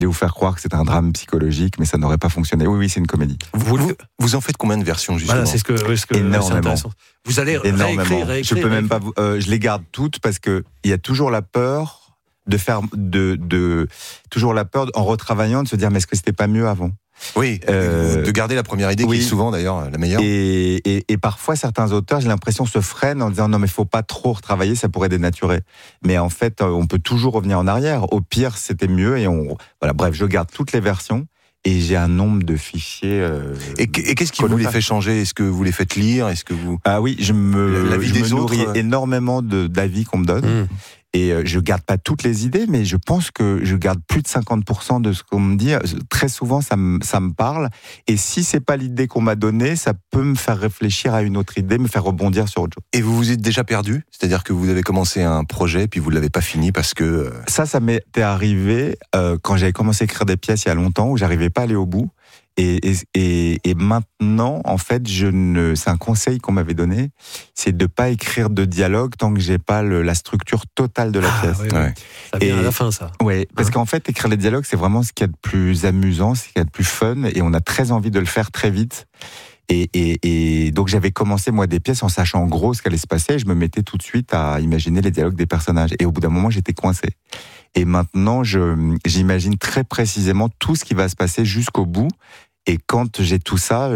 et vous faire croire que c'est un drame psychologique, mais ça n'aurait pas fonctionné. Oui, c'est une comédie. Vous en faites combien de versions, justement ? Voilà, c'est ce que énormément. Vous allez réécrire. Je peux même pas. Je les garde toutes parce que il y a toujours la peur de faire toujours la peur en retravaillant de se dire mais est-ce que c'était pas mieux avant ? Oui, de garder la première idée qui est souvent d'ailleurs la meilleure. Et parfois certains auteurs, j'ai l'impression, se freinent en disant non mais faut pas trop retravailler, ça pourrait dénaturer. Mais en fait, on peut toujours revenir en arrière. Au pire, c'était mieux et voilà. Bref, je garde toutes les versions. Et j'ai un nombre de fichiers. Et qu'est-ce qui vous les fait changer ? Est-ce que vous les faites lire ? Est-ce que vous oui, je me nourris énormément d'avis qu'on me donne. Et je garde pas toutes les idées, mais je pense que je garde plus de 50% de ce qu'on me dit. Très souvent, ça me parle. Et si c'est pas l'idée qu'on m'a donnée, ça peut me faire réfléchir à une autre idée, me faire rebondir sur autre chose. Et vous vous êtes déjà perdu ? C'est-à-dire que vous avez commencé un projet, puis vous l'avez pas fini parce que... Ça m'était arrivé quand j'avais commencé à écrire des pièces il y a longtemps, où j'arrivais pas à aller au bout. Et maintenant, en fait, c'est un conseil qu'on m'avait donné, c'est de pas écrire de dialogue tant que j'ai pas la structure totale de la pièce. Oui. Ça vient à la fin, ça. Oui, parce qu'en fait, écrire les dialogues, c'est vraiment ce qu'il y a de plus amusant, ce qu'il y a de plus fun, et on a très envie de le faire très vite. Et donc j'avais commencé moi des pièces en sachant en gros ce qu'allait se passer, et je me mettais tout de suite à imaginer les dialogues des personnages. Et au bout d'un moment, j'étais coincé. Et maintenant, j'imagine très précisément tout ce qui va se passer jusqu'au bout. Et quand j'ai tout ça,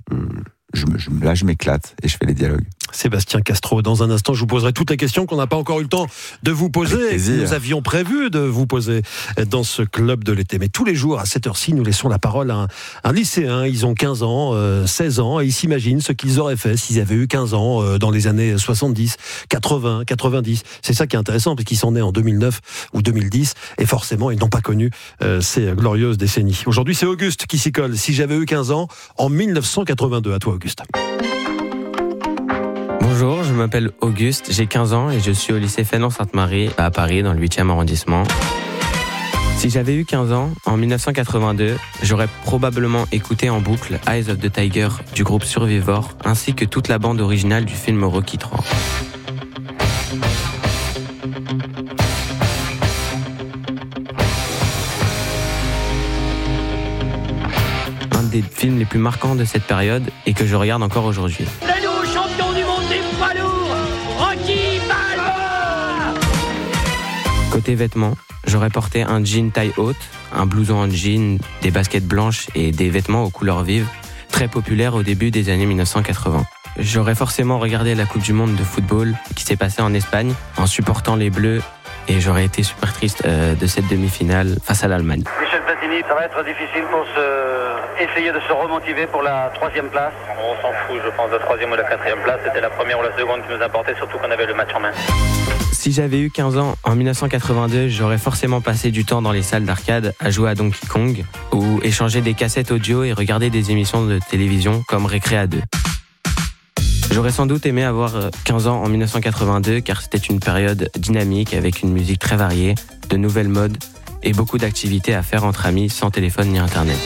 là, je m'éclate et je fais les dialogues. Sébastien Castro, dans un instant, je vous poserai toutes les questions qu'on n'a pas encore eu le temps de vous poser et que nous avions prévu de vous poser dans ce club de l'été. Mais tous les jours, à cette heure-ci, nous laissons la parole à un lycéen. Ils ont 15 ans, 16 ans, et ils s'imaginent ce qu'ils auraient fait s'ils avaient eu 15 ans dans les années 70, 80, 90. C'est ça qui est intéressant, parce qu'ils sont nés en 2009 ou 2010, et forcément, ils n'ont pas connu ces glorieuses décennies. Aujourd'hui, c'est Auguste qui s'y colle. Si j'avais eu 15 ans en 1982. À toi, Auguste. Bonjour, je m'appelle Auguste, j'ai 15 ans et je suis au lycée Fénelon-Sainte-Marie à Paris, dans le 8e arrondissement. Si j'avais eu 15 ans, en 1982, j'aurais probablement écouté en boucle Eyes of the Tiger du groupe Survivor, ainsi que toute la bande originale du film Rocky III. Un des films les plus marquants de cette période et que je regarde encore aujourd'hui. Côté vêtements, j'aurais porté un jean taille haute, un blouson en jean, des baskets blanches et des vêtements aux couleurs vives, très populaires au début des années 1980. J'aurais forcément regardé la Coupe du Monde de football qui s'est passée en Espagne en supportant les Bleus, et j'aurais été super triste de cette demi-finale face à l'Allemagne. Michel Platini, ça va être difficile pour essayer de se remotiver pour la 3e place. On s'en fout, je pense, de la 3e ou la 4e place. C'était la première ou la seconde qui nous importait, surtout qu'on avait le match en main. Si j'avais eu 15 ans en 1982, j'aurais forcément passé du temps dans les salles d'arcade à jouer à Donkey Kong ou échanger des cassettes audio et regarder des émissions de télévision comme Récré à 2. J'aurais sans doute aimé avoir 15 ans en 1982 car c'était une période dynamique avec une musique très variée, de nouvelles modes et beaucoup d'activités à faire entre amis sans téléphone ni internet.